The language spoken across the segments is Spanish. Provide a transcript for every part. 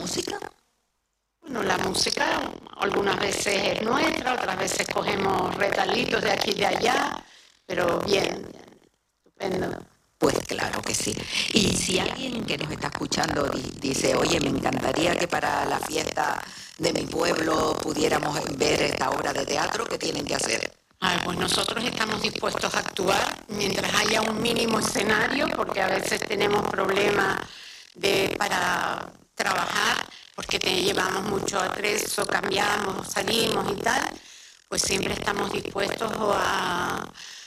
música? Bueno, la música algunas veces es nuestra, otras veces cogemos retalitos de aquí y de allá, pero bien, estupendo. Pues claro que sí. Y si alguien que nos está escuchando dice, oye, me encantaría que para la fiesta de mi pueblo pudiéramos ver esta obra de teatro, ¿qué tienen que hacer? Pues nosotros estamos dispuestos a actuar mientras haya un mínimo escenario, porque a veces tenemos problemas para trabajar, porque llevamos mucho atrezo, cambiamos, salimos y tal, pues siempre estamos dispuestos a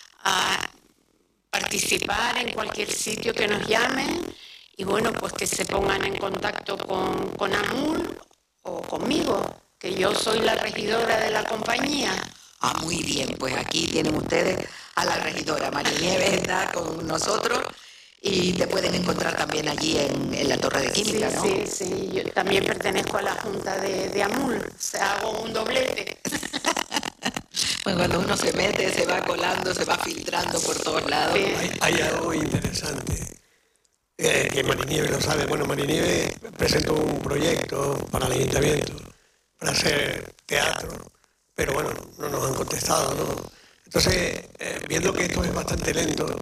participar en cualquier sitio que nos llamen y bueno, pues que se pongan en contacto con AMUL o conmigo, que yo soy la regidora de la compañía. Muy bien, pues aquí tienen ustedes a la regidora María Nieves, está con nosotros y te pueden encontrar también allí en la Torre de Química, sí, ¿no? Sí, yo también pertenezco a la Junta de AMUL, o sea, hago un doblete. Pues cuando uno se mete, se va colando, se va filtrando por todos lados. Hay algo interesante, que Marinieves lo sabe. Bueno, Marinieves presentó un proyecto para el ayuntamiento, para hacer teatro, pero bueno, no nos han contestado, ¿no? Entonces, viendo que esto es bastante lento,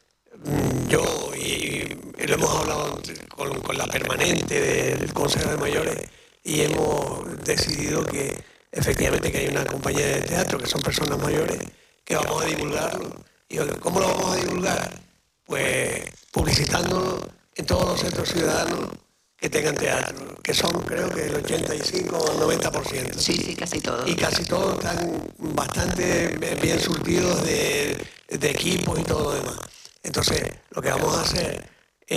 yo, y lo hemos hablado con la permanente del Consejo de Mayores, y hemos decidido que efectivamente que hay una compañía de teatro, que son personas mayores, que vamos a divulgarlo. ¿Y cómo lo vamos a divulgar? Pues publicitándolo en todos los centros ciudadanos que tengan teatro, que son creo que el 85 o el 90%. Sí, casi todos. Y casi todos están bastante bien surtidos de equipos y todo lo demás. Entonces, lo que vamos a hacer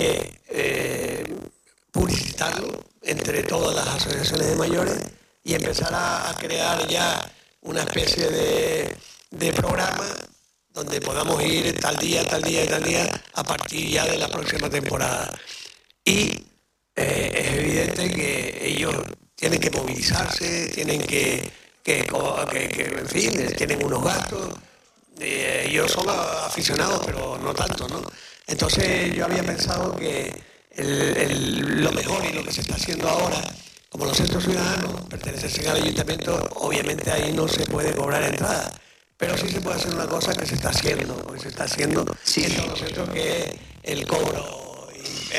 es publicitarlo entre todas las asociaciones de mayores y empezar a crear ya una especie de programa donde podamos ir tal día a partir ya de la próxima temporada. Y es evidente que ellos tienen que movilizarse, tienen que en fin, tienen unos gastos. Ellos son aficionados, pero no tanto, ¿no? Entonces yo había pensado que lo mejor y lo que se está haciendo ahora, como los centros ciudadanos pertenecen al ayuntamiento, obviamente ahí no se puede cobrar entrada, pero sí se puede hacer una cosa que se está haciendo, porque se está haciendo en todos los centros, que es el cobro,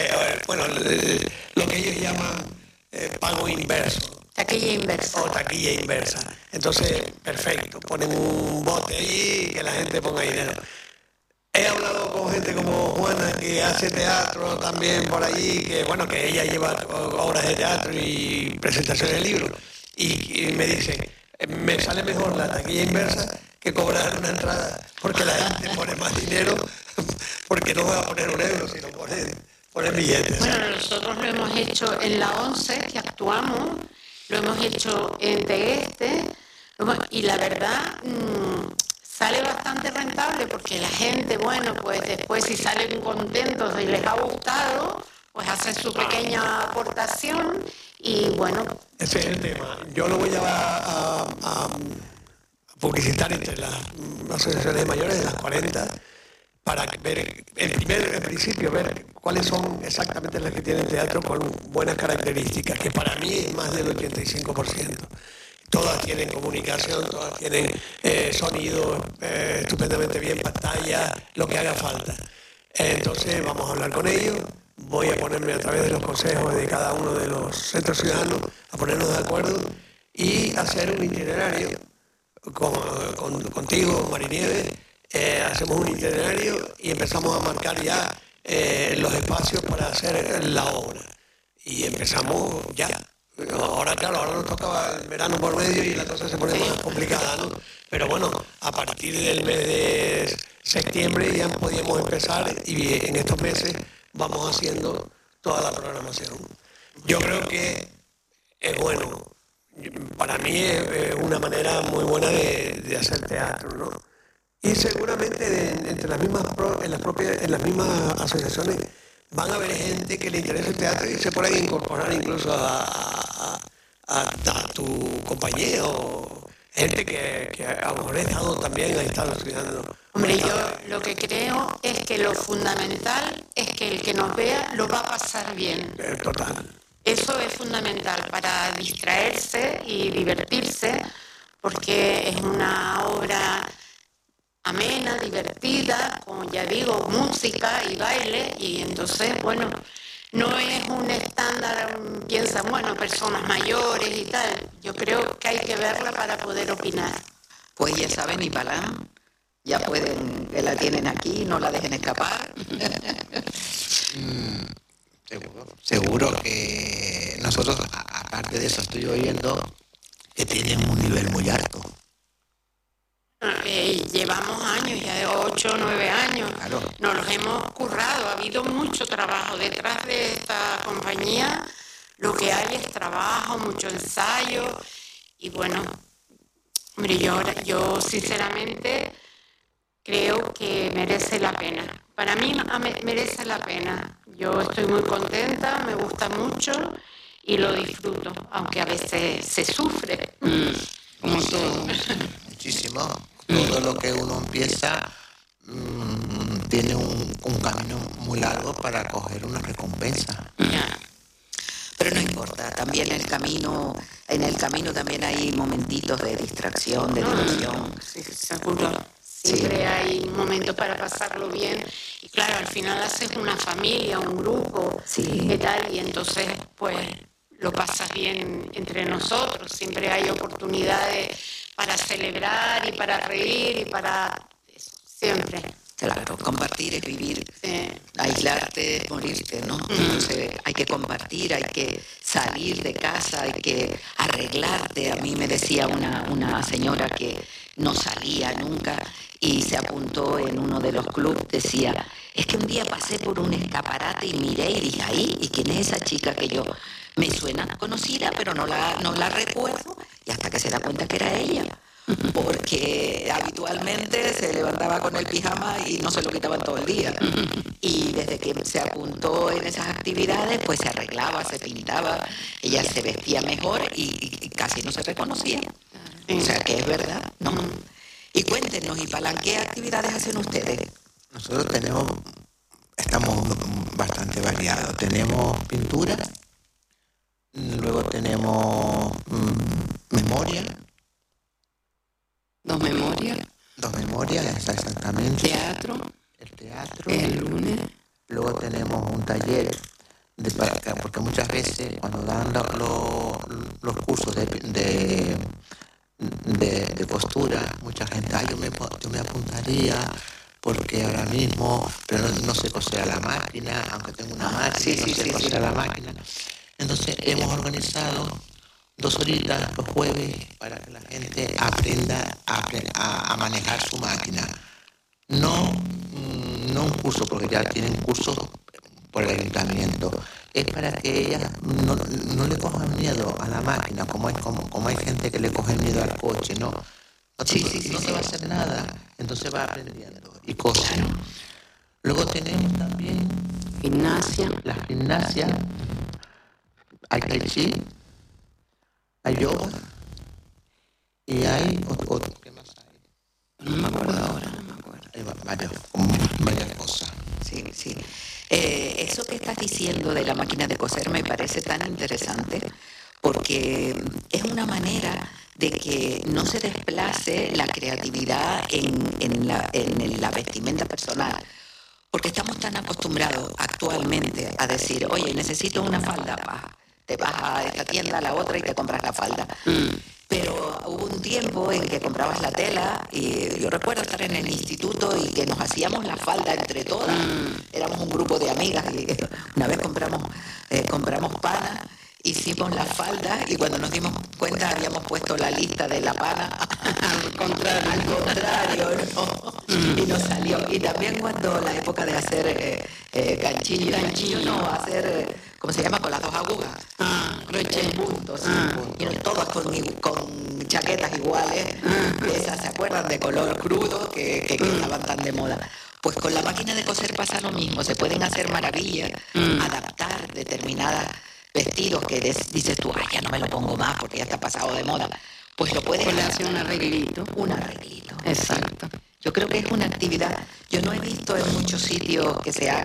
lo que ellos llaman pago inverso. Taquilla inversa. O taquilla inversa. Entonces, perfecto, ponen un bote ahí y que la gente ponga dinero. He hablado con gente como Juana, que hace teatro también por allí, que bueno, que ella lleva obras de teatro y presentaciones de libros, y me dicen, me sale mejor la taquilla inversa que cobrar una entrada, porque la gente pone más dinero, porque no va a poner un euro, sino poner billetes. Bueno, nosotros lo hemos hecho en la 11, que actuamos, lo hemos hecho en Tegueste, y la verdad sale bastante rentable porque la gente, bueno, pues después si salen contentos y les ha gustado, pues hacen su pequeña aportación y bueno. Ese es el tema. Yo lo voy a publicitar entre las asociaciones de mayores de las 40 para ver, en principio, ver cuáles son exactamente las que tienen teatro con buenas características, que para mí es más del 85%. Todas tienen comunicación, todas tienen sonido estupendamente bien, pantalla, lo que haga falta. Entonces vamos a hablar con ellos, voy a ponerme a través de los consejos de cada uno de los centros ciudadanos a ponernos de acuerdo y hacer un itinerario contigo, Marinieves. Hacemos un itinerario y empezamos a marcar ya los espacios para hacer la obra. Y empezamos ya. Ahora, claro, ahora nos toca el verano por medio y la cosa se pone más complicada, ¿no? Pero bueno, a partir del mes de septiembre ya podíamos empezar y en estos meses vamos haciendo toda la programación. Yo creo que es bueno. Para mí es una manera muy buena de hacer teatro, ¿no? Y seguramente entre las mismas mismas asociaciones van a haber gente que le interesa el teatro y se pueden incorporar incluso a tu compañero, gente que a lo mejor ha estado también, ha estado estudiando. Hombre, yo lo que creo es que lo fundamental es que el que nos vea lo va a pasar bien. Total. Eso es fundamental para distraerse y divertirse, porque es una obra amena, divertida, con, ya digo, música y baile, y entonces, bueno, no es un estándar, piensan, bueno, personas mayores y tal. Yo creo que hay que verla para poder opinar. Pues ya saben, y Palán, ya pueden, que la tienen aquí, no la dejen escapar. Seguro que nosotros, aparte de eso, estoy oyendo que tienen un nivel muy alto. Llevamos años, ya de 8 o 9 años, Claro. nos los hemos currado, ha habido mucho trabajo detrás de esta compañía, lo que hay es trabajo, mucho ensayo, y bueno, hombre, yo sinceramente creo que merece la pena. Para mí merece la pena. Yo estoy muy contenta, me gusta mucho y lo disfruto, aunque a veces se sufre. Como todo. Muchísimo. Todo lo que uno empieza tiene un camino muy largo para coger una recompensa. Pero no importa, también en el camino también hay momentitos de distracción, de diversión. Sí, seguro. Siempre hay momentos para pasarlo bien. Y claro, al final haces una familia, un grupo, Sí. ¿qué tal? Y entonces, pues, lo pasas bien entre nosotros. Siempre hay oportunidades para celebrar y para reír y para... Siempre. Claro, compartir es vivir. Sí. Aislarte es morirte, ¿no? Entonces hay que compartir, hay que salir de casa, hay que arreglarte. A mí me decía una señora que no salía nunca y se apuntó en uno de los clubes, decía, es que un día pasé por un escaparate y miré y dije, ahí, ¿y quién es esa chica que yo me suena conocida, pero no la recuerdo? Y hasta que se da cuenta que era ella. Porque habitualmente se levantaba con el pijama y no se lo quitaban todo el día. Y desde que se apuntó en esas actividades, pues se arreglaba, se pintaba, ella se vestía mejor y casi no se reconocía. O sea que es verdad, ¿no? Y cuéntenos, ¿y Palán, qué actividades hacen ustedes? Nosotros estamos bastante variados. Tenemos pintura, luego tenemos memoria. Dos memorias, Dos memorias, exactamente. teatro, El teatro. el lunes. Luego tenemos un taller, porque muchas veces cuando dan los cursos de costura, mucha gente, yo me apuntaría porque ahora mismo, pero no sé coser a la máquina, aunque tengo una máquina, no sé coser a la máquina. Entonces hemos organizado 2 horitas los jueves para que la gente aprenda a manejar su máquina. No un curso, porque ya tienen cursos por el ayuntamiento. Es para que ellas no le cojan miedo a la máquina, como hay gente que le coge miedo al coche, ¿no? No te va a hacer nada, entonces va aprendiendo y cosas. Luego tenemos también Gimnasia. la gimnasia, hay tai chi, hay yoga y hay otro. ¿Qué más hay? No me acuerdo ahora, no me acuerdo. Hay varias cosas. Sí, sí. Eso que estás diciendo de la máquina de coser me parece tan interesante porque es una manera de que no se desplace la creatividad en la vestimenta personal. Porque estamos tan acostumbrados actualmente a decir, oye, necesito una falda, te vas a esta tienda, a la otra y te compras la falda. Pero hubo un tiempo en que comprabas la tela y yo recuerdo estar en el instituto y que nos hacíamos la falda entre todas. Éramos un grupo de amigas y una vez compramos pana, hicimos la falda y cuando nos dimos cuenta habíamos puesto la lista de la pana al contrario, ¿no? Y nos salió. Y también cuando la época de hacer ganchillo no, hacer, ¿cómo se llama? Con las 2 agujas. En puntos, y todas con chaquetas iguales, esas se acuerdan de color crudo que estaban tan de moda. Pues con la máquina de coser pasa lo mismo, se pueden hacer maravillas, adaptar determinadas vestidos que dices tú, ya no me lo pongo más porque ya está pasado de moda. Pues lo puedes hacer un arreglito. Un arreglito. Exacto. Yo creo que es una actividad, yo no he visto en muchos sitios que se haga,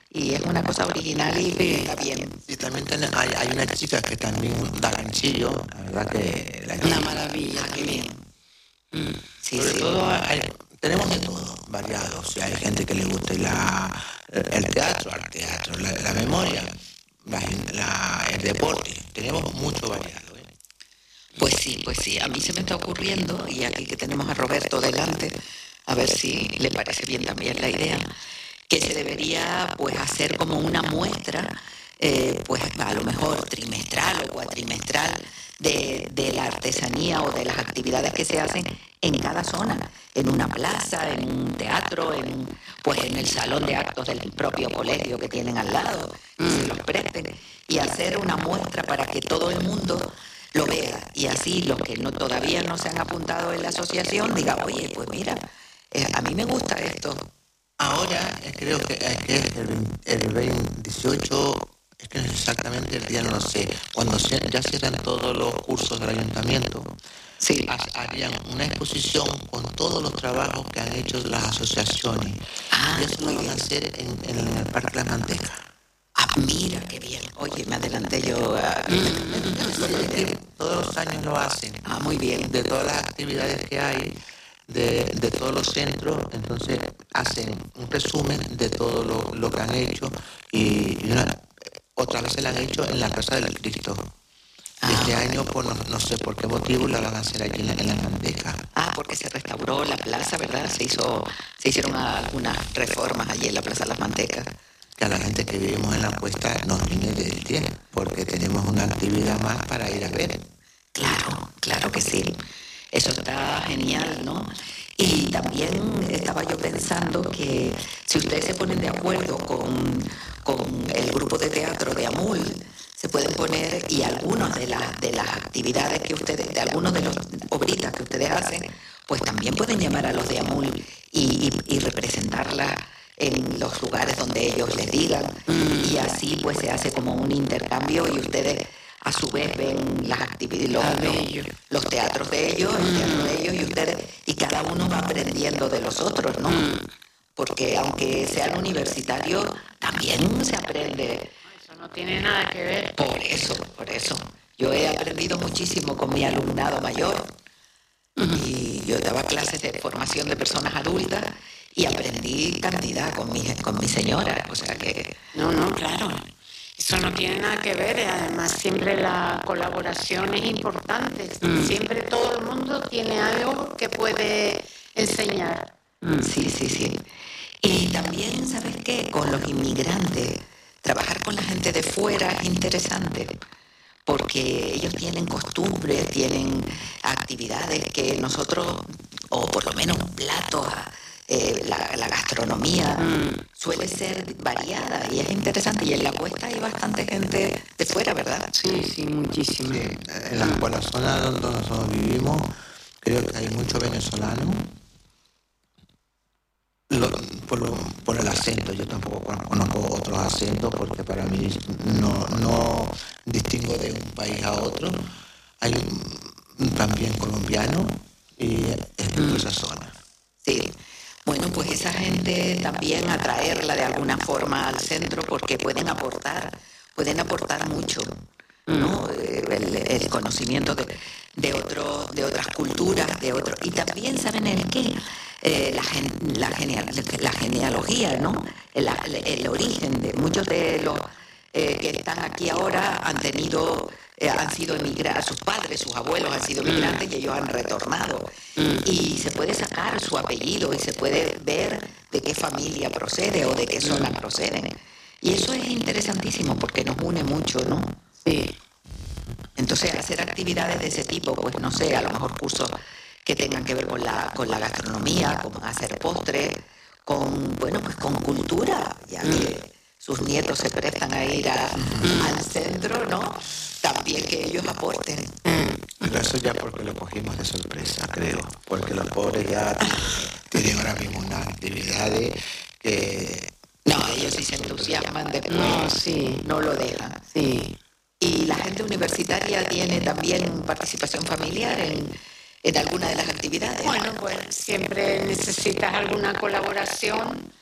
y es una cosa original y está bien. Y también hay una chica que también da ganchillo, la verdad que Una maravilla Qué también. bien. Sí, sobre sí. todo tenemos de todo, variado. O sea, hay gente que le gusta el teatro, la memoria, el deporte. Tenemos mucho variado. Pues sí, a mí se me está ocurriendo, y aquí que tenemos a Roberto delante, a ver si le parece bien también la idea, que se debería pues hacer como una muestra, pues a lo mejor trimestral o cuatrimestral, de la artesanía o de las actividades que se hacen en cada zona, en una plaza, en un teatro, pues en el salón de actos del propio colegio que tienen al lado, y se los presten, y hacer una muestra para que todo el mundo lo vea, y así los que todavía no se han apuntado en la asociación digan, oye, pues mira, a mí me gusta esto. Ahora creo que es el 18, es que no es exactamente el día, no lo sé, cuando ya cierran todos los cursos del ayuntamiento, Sí. harían una exposición con todos los trabajos que han hecho las asociaciones. Y eso lo van a hacer en el Parque La Manteca. Ah, mira, qué bien. Oye, me adelanté yo. Todos los años lo hacen. Muy bien. De todas las actividades que hay, de todos los centros, entonces hacen un resumen de todo lo que han hecho y otras veces la han hecho en la Casa del Cristo. Este año, no sé por qué motivo, la van a hacer aquí en la Manteca. Porque se restauró la plaza, ¿verdad? Se hicieron algunas reformas allí en la Plaza Las Mantecas. Que a la gente que vivimos en la Cuesta nos viene del tiempo, porque tenemos una actividad más para ir a ver. Claro que sí. Eso está genial, ¿no? Y también estaba yo pensando que si ustedes se ponen de acuerdo con el grupo de teatro de AMUL, se pueden poner, y algunas de las actividades que ustedes, de algunos de los obritas que ustedes hacen, pues también pueden llamar a los de AMUL y representarlas en los lugares donde ellos les digan, y así pues se hace como un intercambio, y ustedes a su vez ven las actividades, los teatros de ellos, el teatro de ellos, y ustedes, y cada uno va aprendiendo de los otros, ¿no? Porque aunque sean universitarios, también se aprende. Eso no tiene nada que ver. Por eso. Yo he aprendido muchísimo con mi alumnado mayor, y yo daba clases de formación de personas adultas y aprendí cantidad con mi señora, o sea que... No, claro. Eso no tiene nada que ver. Además, siempre la colaboración es importante. Siempre todo el mundo tiene algo que puede enseñar. Sí. Y también, ¿sabes qué? Con los inmigrantes, trabajar con la gente de fuera es interesante, porque ellos tienen costumbres, tienen actividades que nosotros, o por lo menos platos, la gastronomía suele ser variada y es interesante. Y en la Cuesta hay bastante gente de fuera, ¿verdad? Sí, muchísimo. Sí, por la zona donde nosotros vivimos, creo que hay muchos venezolanos. Por el acento, yo tampoco conozco otros acentos porque para mí no distingo de un país a otro. Hay también colombiano y es de esa zona. Sí. Bueno, pues esa gente también atraerla de alguna forma al centro, porque pueden aportar mucho, ¿no? El conocimiento de otras culturas, y también saben el qué, la genealogía, ¿no? El origen de muchos de los que están aquí ahora han sido emigrantes, sus padres, sus abuelos han sido emigrantes y ellos han retornado. Y se puede sacar su apellido y se puede ver de qué familia procede o de qué zona proceden. Y eso es interesantísimo porque nos une mucho, ¿no? Sí. Entonces, hacer actividades de ese tipo, pues no sé, a lo mejor cursos que tengan que ver con la gastronomía, con hacer postres, con cultura, ya que sus nietos se prestan a ir al centro, ¿no? También que ellos aporten. Pero eso ya porque lo cogimos de sorpresa, creo, porque los pobres ya tienen ahora mismo unas actividades que... No, ellos sí se entusiasman después, no lo dejan. Sí. Y la gente universitaria tiene también participación familiar en alguna de las actividades. Bueno, pues siempre necesitas alguna colaboración,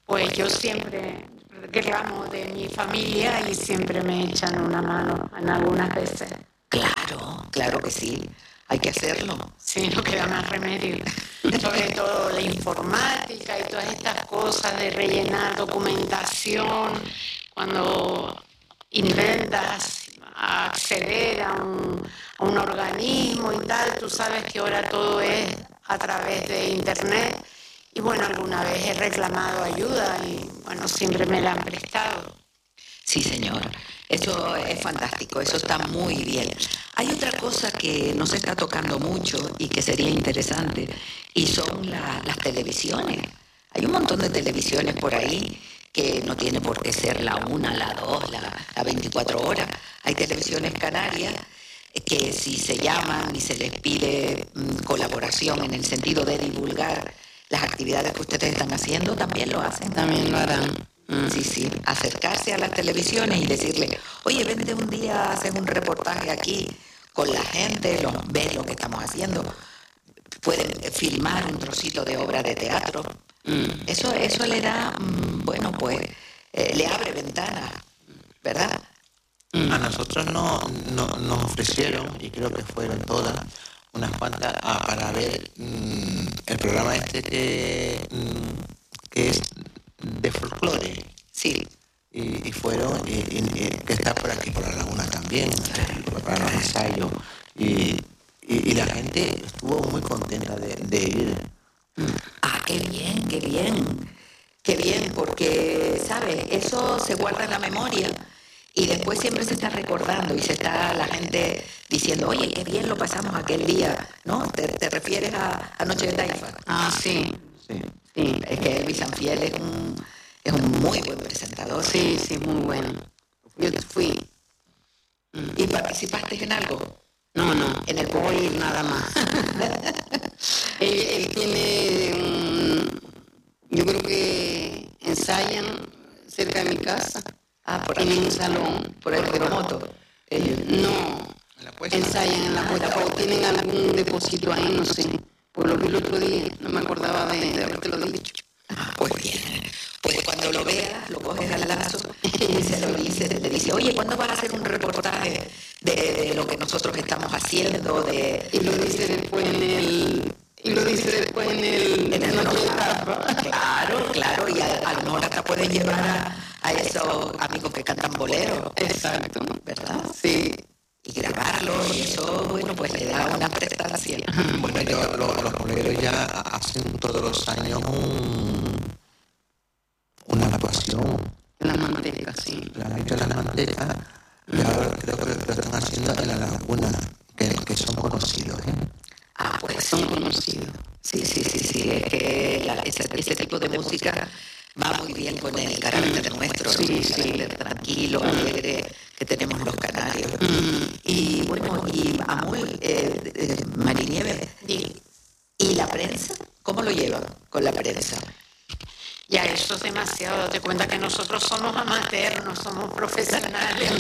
pues yo siempre reclamo de mi familia y siempre me echan una mano en algunas veces. Claro, claro que sí. Hay que hacerlo. Sí, no queda más remedio. Sobre todo la informática y todas estas cosas de rellenar documentación, cuando intentas acceder a un organismo y tal, tú sabes que ahora todo es a través de internet. Y bueno, alguna vez he reclamado ayuda y bueno, siempre me la han prestado. Sí, señor. Eso es fantástico, eso está muy bien. Hay otra cosa que no se está tocando mucho y que sería interesante, y son las televisiones. Hay un montón de televisiones por ahí que no tiene por qué ser la 1, la 2, la 24 horas. Hay televisiones canarias que si se llaman y se les pide colaboración en el sentido de divulgar las actividades que ustedes están haciendo, también lo hacen. También lo harán. Sí, sí, acercarse a las televisiones y decirle, oye, vente un día, haces un reportaje aquí con la gente, ves lo que estamos haciendo, pueden filmar un trocito de obra de teatro. Eso le da, bueno, pues, le abre ventanas, ¿verdad? A nosotros nos ofrecieron, y creo que fueron todas, unas cuantas, para ver el programa este que es de folclore. Sí. Y fueron, que está por aquí, por la laguna también, para los ensayos. Y la gente estuvo muy contenta de ir. Ah, qué bien, qué bien. Qué bien, porque, ¿sabes? Eso se guarda en la memoria y después siempre se está recordando y se está la gente diciendo, oye, qué bien lo pasamos aquel día, ¿no? ¿Te refieres a Noche de Taifa? Ah, sí. Sí. Sí, Es que Elvis Sanfiel es un muy buen presentador. sí, muy bueno. Yo fui. ¿Y participaste en algo? No, En el voy a ir nada más. él tiene, yo creo que ensayan cerca de mi casa. Ah, por Tienen ahí. un salón. Por el Gromoto. No, En la puesta. ensayan en la puerta o tienen algún depósito ahí, no sé. Pues lo vi el otro día, no me acordaba de haberte lo dicho. Pues bien, pues cuando lo veas, lo coges al lazo y se lo dices, le dice, oye, ¿cuándo vas a hacer un reportaje de lo que nosotros estamos haciendo? Y lo dice después en el Noche de Taifa. Claro, y a lo mejor hasta pueden llevar a esos amigos que cantan boleros, Exacto. ¿verdad? Sí. Y grabarlo, y eso, bueno, pues le da una prestación. Bueno, los boleros ya hacen todos los años una actuación. La manteca, sí. La han hecho en la manteca y ahora creo que lo están haciendo en la laguna, que son conocidos. Ah, pues Son conocidos. sí, es que ese tipo de música va muy bien con el carácter nuestro, ¿no? El carácter tranquilo, alegre que tenemos los canarios. Y bueno, y Amul, Marinieves, ¿y la prensa? ¿Cómo lo llevan con la prensa? Ya eso es demasiado. Date cuenta que nosotros somos amateurs, no somos profesionales.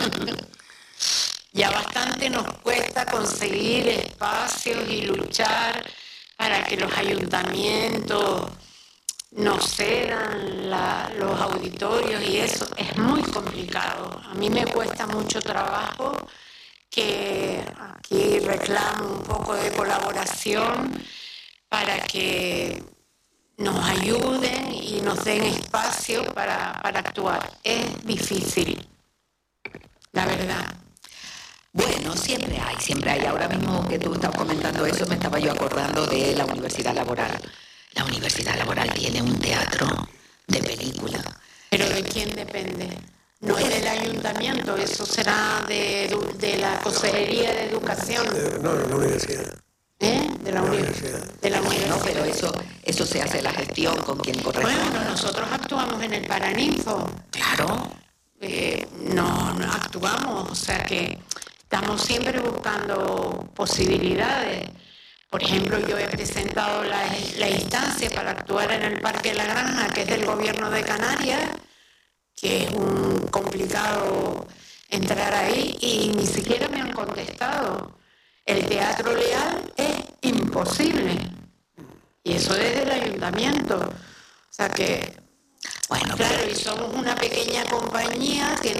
Ya bastante nos cuesta conseguir espacios y luchar para que los ayuntamientos nos cedan los auditorios y eso es muy complicado. A mí me cuesta mucho trabajo, que aquí reclamo un poco de colaboración para que nos ayuden y nos den espacio para actuar. Es difícil, la verdad. Bueno, siempre hay. Ahora mismo que tú estabas comentando eso, me estaba yo acordando de la Universidad Laboral. La Universidad Laboral tiene un teatro de película. ¿Pero de quién depende? No es del ayuntamiento, eso será de la Consejería de Educación. No, de la universidad. De la universidad. De la No, universidad. pero eso se hace la gestión con quien corresponde. Bueno, nosotros actuamos en el Paraninfo. Claro. No actuamos, o sea que estamos siempre buscando posibilidades. Por ejemplo, yo he presentado la instancia para actuar en el Parque La Granja, que es del Gobierno de Canarias, que es un complicado entrar ahí y ni siquiera me han contestado. El Teatro Leal es imposible. Y eso desde el ayuntamiento. O sea que Bueno, Claro, y somos una pequeña compañía que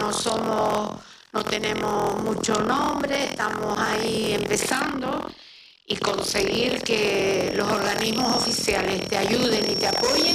no tenemos mucho nombre, estamos ahí empezando, y conseguir que los organismos oficiales te ayuden y te apoyen.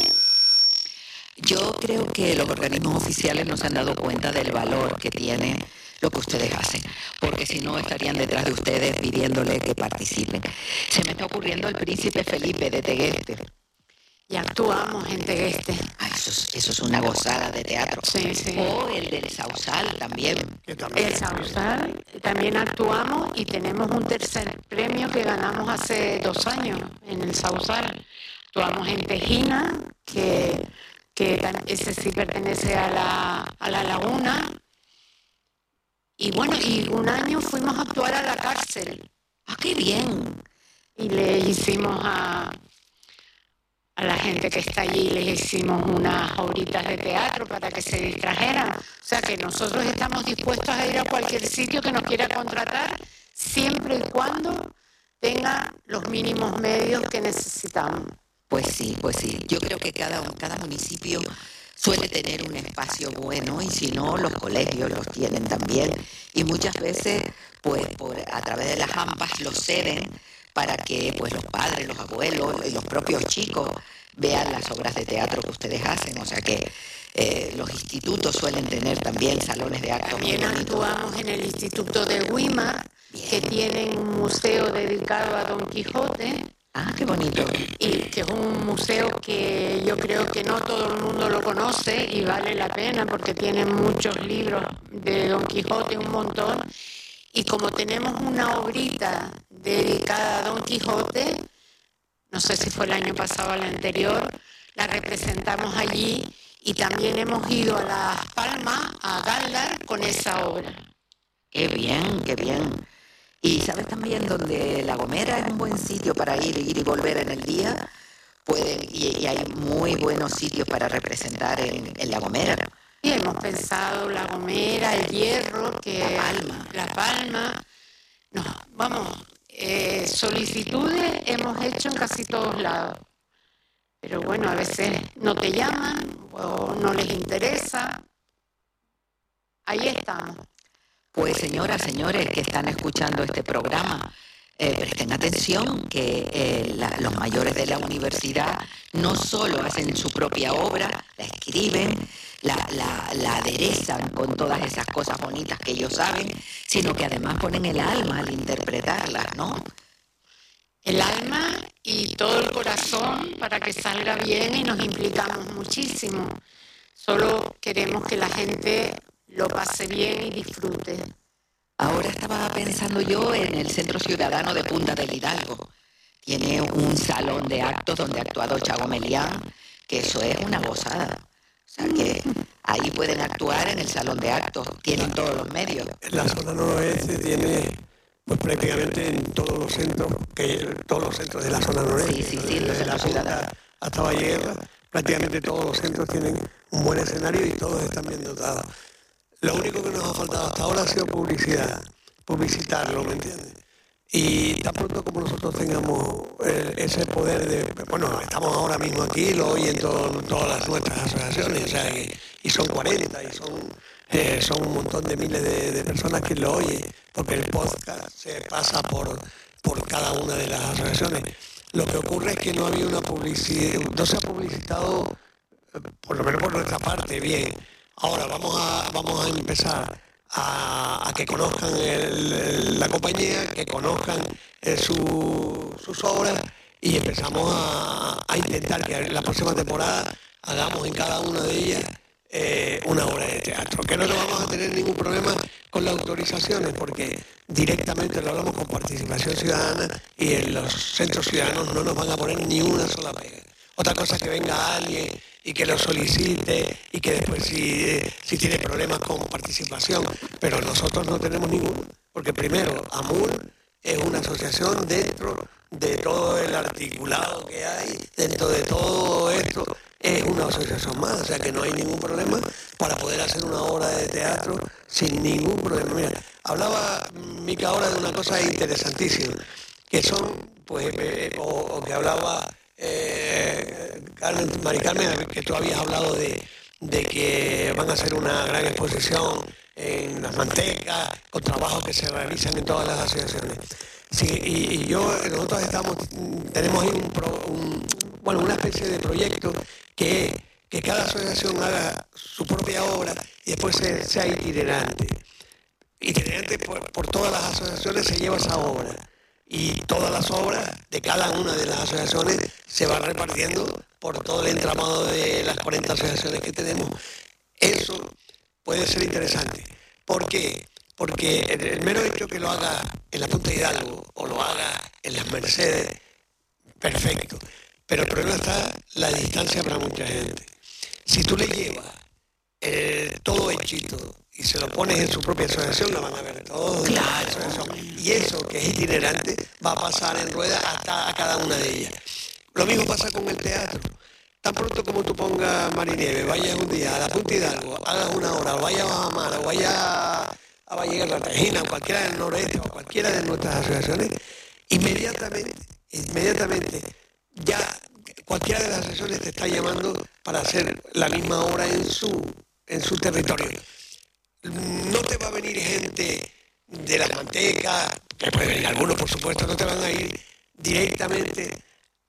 yo creo que los organismos oficiales no se han dado cuenta del valor que tiene lo que ustedes hacen, porque si no estarían detrás de ustedes pidiéndole que participen. Se me está ocurriendo el Príncipe Felipe de Tegueste. Y actuamos en Tegueste. Ah, eso es una gozada de teatro. Sí, sí. O el del Sausal también. Que también. El Sausal también actuamos y tenemos un tercer premio que ganamos hace 2 años en el Sausal. Actuamos en Tejina, que ese sí pertenece a la laguna. Y bueno, y un año fuimos a actuar a la cárcel Ah, qué bien. y le hicimos a la gente que está allí, les hicimos unas obritas de teatro para que se distrajeran. O sea que nosotros estamos dispuestos a ir a cualquier sitio que nos quiera contratar, siempre y cuando tenga los mínimos medios que necesitamos. Pues sí, pues sí. Yo creo que cada municipio suele tener un espacio bueno y si no, los colegios los tienen también. Y muchas veces, pues a través de las AMPAs los ceden para que pues los padres, los abuelos y los propios chicos vean las obras de teatro que ustedes hacen. O sea que los institutos suelen tener también salones de actos muy También bonitos. actuamos en el Instituto de Weimar, que tienen un museo dedicado a Don Quijote. Ah, qué bonito. Y que es un museo que yo creo que no todo el mundo lo conoce y vale la pena porque tiene muchos libros de Don Quijote, un montón. Y como tenemos una obrita dedicada a Don Quijote, no sé si fue el año pasado o el anterior, la representamos allí y también hemos ido a Las Palmas, a Galdar, con esa obra. Qué bien, qué bien. Y sabes también donde La Gomera es un buen sitio para ir y volver en el día. Y hay muy buenos sitios para representar en La Gomera. Y hemos pensado La Gomera, El Hierro, La Palma. No, vamos, solicitudes hemos hecho en casi todos lados. Pero bueno, a veces no te llaman o no les interesa. Ahí estamos. Pues señoras, señores que están escuchando este programa, presten atención que los mayores de la universidad no solo hacen su propia obra, la escriben, la aderezan con todas esas cosas bonitas que ellos saben, sino que además ponen el alma al interpretarlas, ¿no? El alma y todo el corazón para que salga bien y nos implicamos muchísimo. Solo queremos que la gente lo pase bien y disfrute. Ahora estaba pensando yo en el Centro Ciudadano de Punta del Hidalgo. Tiene un salón de actos donde ha actuado Chago Melián, que eso es una gozada. O sea que ahí pueden actuar en el salón de actos, tienen todos los medios. En la zona noroeste tiene pues prácticamente en todos los centros de la zona noroeste, Sí, desde la punta hasta Valleguerra, prácticamente todos los centros tienen un buen escenario y todos están bien dotados. Lo único que nos ha faltado hasta ahora ha sido publicitarlo, ¿me entiendes? Y tan pronto como nosotros tengamos ese poder de... Bueno, estamos ahora mismo aquí, lo oyen todas nuestras asociaciones, o sea, y son 40, y son un montón de miles de personas que lo oyen, porque el podcast se pasa por cada una de las asociaciones. Lo que ocurre es que no había una publicidad, no se ha publicitado, por lo menos por nuestra parte, bien. Ahora vamos a empezar a que conozcan la compañía, que conozcan sus obras y empezamos a intentar que la próxima temporada hagamos en cada una de ellas una obra de teatro. Que no vamos a tener ningún problema con las autorizaciones porque directamente lo hablamos con participación ciudadana y en los centros ciudadanos no nos van a poner ni una sola pega. Otra cosa es que venga alguien y que lo solicite y que después si tiene problemas con participación, pero nosotros no tenemos ninguno, porque primero, AMUR es una asociación dentro de todo el articulado que hay, dentro de todo esto, es una asociación más, o sea que no hay ningún problema para poder hacer una obra de teatro sin ningún problema. Mira, hablaba Mica ahora de una cosa interesantísima, que son, pues, o que hablaba Mari Carmen, que tú habías hablado de que van a hacer una gran exposición en Las Mantecas, con trabajos que se realizan en todas las asociaciones. Sí, nosotros tenemos ahí una especie de proyecto que cada asociación haga su propia obra y después sea itinerante. Itinerante por todas las asociaciones se lleva esa obra y todas las obras de cada una de las asociaciones se van repartiendo por todo el entramado de las 40 asociaciones que tenemos. Eso puede ser interesante. ¿Por qué? Porque el mero hecho que lo haga en la Punta de Hidalgo o lo haga en Las Mercedes, perfecto. Pero el problema está la distancia para mucha gente. Si tú le llevas todo hechito y se lo pones en su propia asociación, lo van a ver todos. Claro. Y eso, que es itinerante, va a pasar en rueda hasta a cada una de ellas. Lo mismo pasa con el teatro. Tan pronto como tú pongas Marinieves, vayas un día a la Punta de Hidalgo, hagas una hora, o vayas a Bajamar, o vayas a Valle de la Regina, o cualquiera del noreste, o cualquiera de nuestras asociaciones, inmediatamente, ya cualquiera de las asociaciones te está llamando para hacer la misma obra en su territorio. No te va a venir gente de Las Mantecas, que puede venir algunos, por supuesto, no te van a ir directamente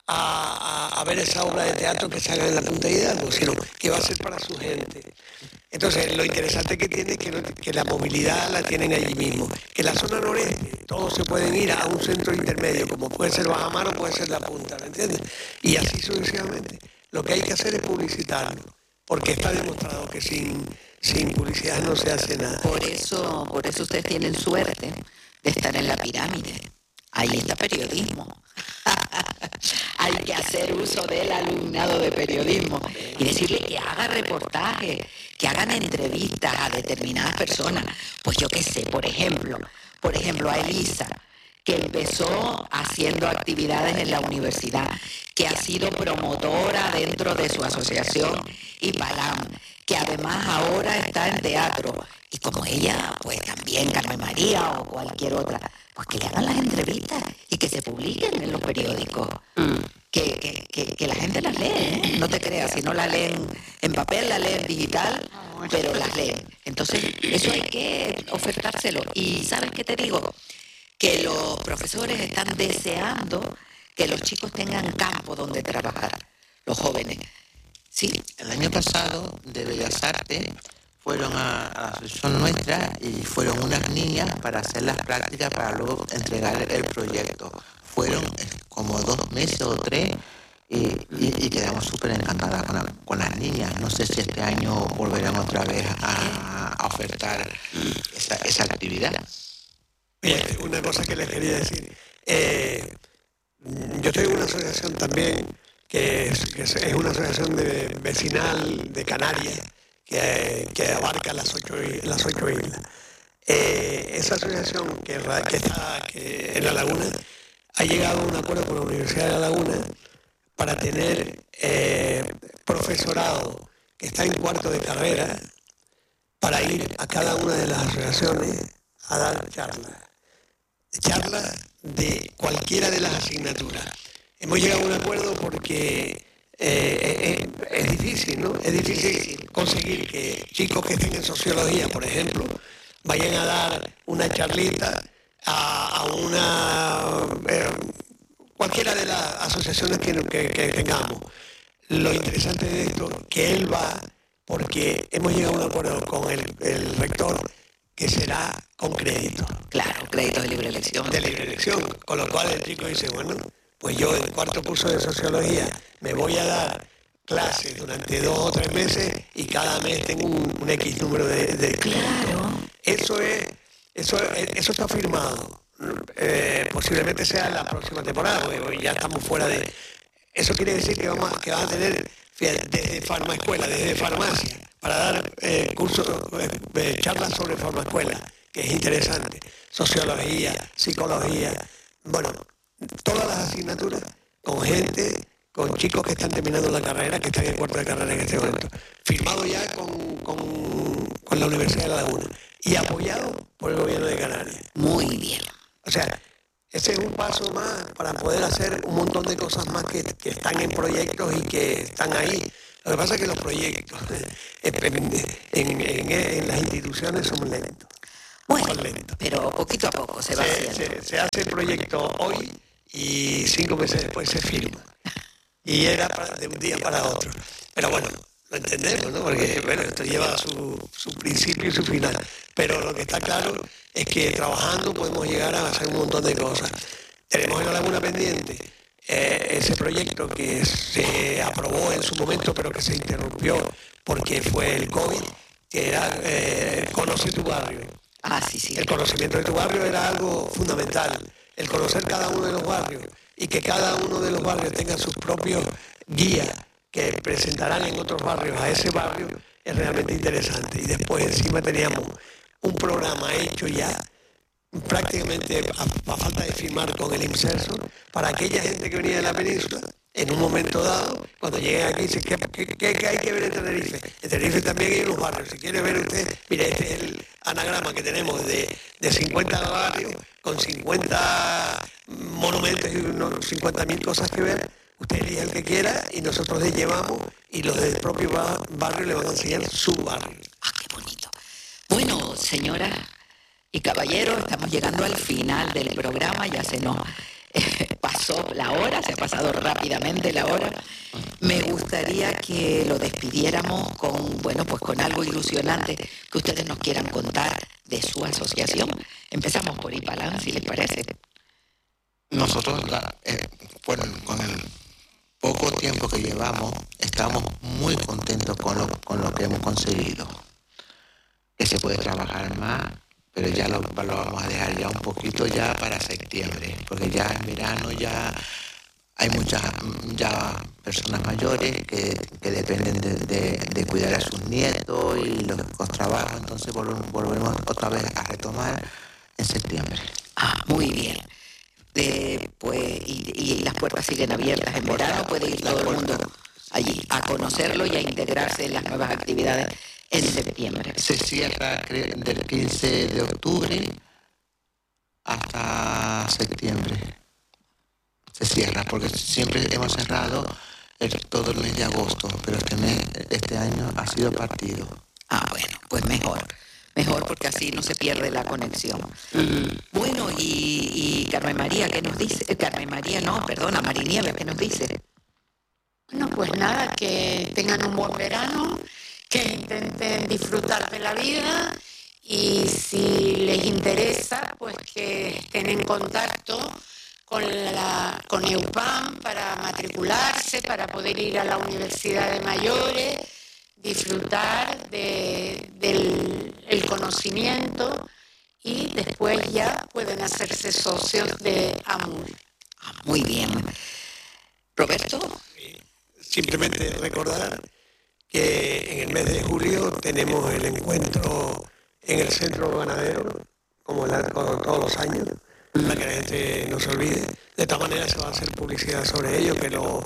a ver esa obra de teatro que se haga en la Punta de Hidalgo, sino que va a ser para su gente. Entonces, lo interesante que tiene es que la movilidad la tienen allí mismo, que la zona noreste, todos se pueden ir a un centro intermedio, como puede ser Bajamar o puede ser La Punta, ¿me entiendes? Y así sucesivamente. Lo que hay que hacer es publicitarlo, porque está demostrado que sin publicidad no se hace nada. Por eso ustedes tienen suerte de estar en la pirámide. Ahí está periodismo. Hay que hacer uso del alumnado de periodismo y decirle que haga reportajes, que hagan entrevistas a determinadas personas. Pues yo qué sé, por ejemplo, a Elisa, que empezó haciendo actividades en la universidad, que ha sido promotora dentro de su asociación IPALAM, que además ahora está en teatro. Y como ella, pues también Carmen María o cualquier otra, pues que le hagan las entrevistas y que se publiquen en los periódicos. Que la gente las lee, ¿eh? No te creas, si no la leen en papel, la leen digital, pero las leen. Entonces, eso hay que ofertárselo. Y ¿sabes qué te digo? Que los profesores están deseando que los chicos tengan campo donde trabajar, los jóvenes. Sí. El año pasado, de Bellas Artes, fueron a la asociación nuestra y fueron unas niñas para hacer las prácticas para luego entregar el proyecto. Fueron como 2 meses o 3 y quedamos súper encantadas con las niñas. No sé si este año volverán otra vez a ofertar esa actividad. Bien, una cosa que les quería decir. Yo estoy en una asociación también que es una asociación vecinal de Canarias que abarca las 8 islas. Esa asociación que está en La Laguna ha llegado a un acuerdo con la Universidad de La Laguna para tener profesorado que está en cuarto de carrera para ir a cada una de las asociaciones a dar charlas de cualquiera de las asignaturas. Hemos llegado a un acuerdo porque es difícil, ¿no? Es difícil conseguir que chicos que estén en sociología, por ejemplo, vayan a dar una charlita a cualquiera de las asociaciones que tengamos. Lo interesante de esto es que él va porque hemos llegado a un acuerdo con el rector que será con crédito. Claro, crédito de libre elección. De libre elección, con lo cual el chico dice, bueno, pues yo en cuarto curso de sociología me voy a dar clases durante 2 o 3 meses y cada mes tengo un X número de Claro. Eso está firmado. Posiblemente sea la próxima temporada, porque ya estamos fuera de... Eso quiere decir que van a tener, fíjate, desde farmaescuela, desde farmacia, para dar cursos, charlas sobre farmaescuela, que es interesante, sociología, psicología, bueno, todas las asignaturas con chicos que están terminando la carrera, que están en cuarto de carrera en este momento, firmado ya con la Universidad de La Laguna y apoyado por el gobierno de Canarias. Muy bien. O sea, Ese es un paso más para poder hacer un montón de cosas más que están en proyectos y que están ahí. Lo que pasa es que los proyectos en las instituciones son lentos. Bueno, Son lentos. pero poquito a poco se va haciendo. Se hace el proyecto hoy y 5 meses después se firma. Y era de un día para otro. Pero bueno, lo entendemos, ¿no? Porque bueno, esto lleva su principio y su final. Pero lo que está claro es que trabajando podemos llegar a hacer un montón de cosas. Tenemos en la Laguna pendiente ese proyecto que se aprobó en su momento, pero que se interrumpió porque fue el COVID, que era Conoce tu barrio. Ah, sí. El conocimiento de tu barrio era algo fundamental. El conocer cada uno de los barrios y que cada uno de los barrios tenga sus propios guías que presentarán en otros barrios a ese barrio es realmente interesante. Y después encima teníamos un programa hecho ya prácticamente a falta de firmar con el IMSERSO para aquella gente que venía de la península. En un momento dado, cuando lleguen aquí, dicen, ¿qué hay que ver en Tenerife? En Tenerife también hay unos barrios. Si quiere ver usted, mire, este es el anagrama que tenemos de 50 barrios, con 50 monumentos y unos 50.000 cosas que ver. Usted elige el que quiera y nosotros le llevamos y los del propio barrio le van a enseñar su barrio. Ah, qué bonito. Bueno, señoras y caballeros, estamos llegando al final del programa, ya se nos pasó la hora, se ha pasado rápidamente la hora. Me gustaría que lo despidiéramos con algo ilusionante que ustedes nos quieran contar de su asociación. Empezamos por Ipalán, si les parece. Nosotros, con el poco tiempo que llevamos, estamos muy contentos con lo que hemos conseguido. Que se puede trabajar más, pero ya lo vamos a dejar ya un poquito ya para septiembre, porque ya en verano ya hay muchas personas mayores que dependen de cuidar a sus nietos y los trabajos, entonces volvemos otra vez a retomar en septiembre. Ah, muy bien. Y las puertas siguen abiertas en verano, puede ir todo el mundo allí a conocerlo y a integrarse en las nuevas actividades en septiembre. Se cierra del 15 de octubre hasta septiembre. Se cierra, porque siempre hemos cerrado todo el mes de agosto, pero este año ha sido partido. Ah, bueno, pues mejor porque así no se pierde la conexión. Bueno, y Carmen María, ¿qué nos dice? Marinieves, ¿qué nos dice? Bueno, pues nada, que tengan un buen verano, que intenten disfrutar de la vida y si les interesa, pues que estén en contacto con EUPAM para matricularse, para poder ir a la Universidad de Mayores, disfrutar del conocimiento y después ya pueden hacerse socios de AMUR. Muy bien. Roberto. Simplemente recordar que en el mes de julio tenemos el encuentro en el Centro Ganadero, como todos los años, para que la gente no se olvide. De esta manera se va a hacer publicidad sobre ello,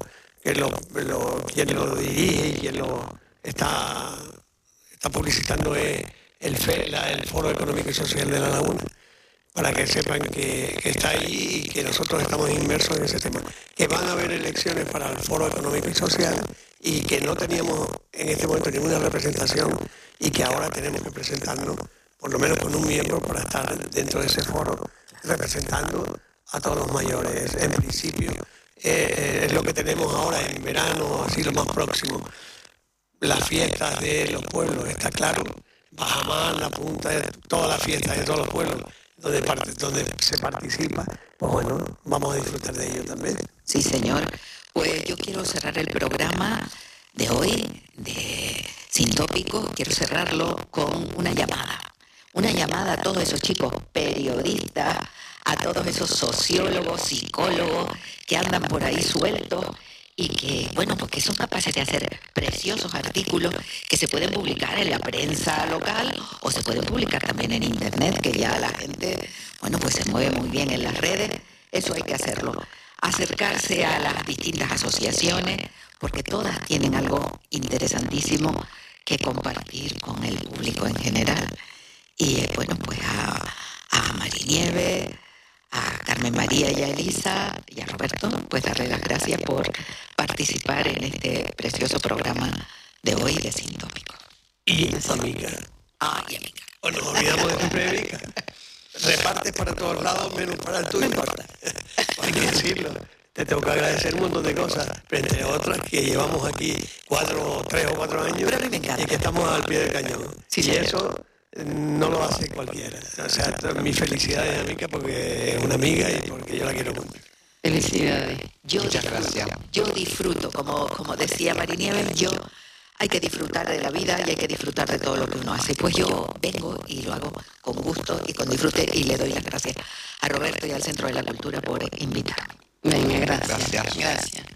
quien lo dirige y quien lo está publicitando es el Foro Económico y Social de La Laguna, para que sepan que está ahí y que nosotros estamos inmersos en ese tema. Que van a haber elecciones para el Foro Económico y Social y que no teníamos en este momento ninguna representación y que ahora tenemos que presentarnos, por lo menos con un miembro, para estar dentro de ese foro representando a todos los mayores. En principio es lo que tenemos ahora en verano, así lo más próximo. Las fiestas de los pueblos, está claro, Bajamar, La Punta, todas las fiestas de todos los pueblos donde se participa, pues bueno, vamos a disfrutar de ello también. Sí, señor. Pues yo quiero cerrar el programa de hoy, de Sin Tópico, quiero cerrarlo con una llamada a todos esos chicos periodistas, a todos esos sociólogos, psicólogos que andan por ahí sueltos y que, bueno, pues que son capaces de hacer preciosos artículos que se pueden publicar en la prensa local o se pueden publicar también en internet, que ya la gente, bueno, pues se mueve muy bien en las redes. Eso hay que hacerlo. Acercarse a las distintas asociaciones, porque todas tienen algo interesantísimo que compartir con el público en general. Y bueno, pues a Marinieves, a Carmen María y a Elisa y a Roberto, pues darle las gracias por participar en este precioso programa de hoy de Sintópico. Y amiga. Y amiga. O nos olvidamos de siempre de Mica. Repartes para todos lados menos para el tuyo. No importa. Hay que decirlo. Te tengo que agradecer un montón de cosas, pero entre otras que llevamos aquí 3 o 4 años. Pero a mí me encanta. Y que estamos al pie del cañón. Sí, y señor. eso no lo hace cualquiera. O sea, mi felicidad es a Mica porque es una amiga y porque yo la quiero mucho. Felicidades. Muchas gracias. Yo disfruto, como decía Marinieves, hay que disfrutar de la vida y hay que disfrutar de todo lo que uno hace. Pues yo vengo y lo hago con gusto y con disfrute y le doy las gracias a Roberto y al Centro de la Cultura por invitarme. Venga, gracias. Gracias. Gracias.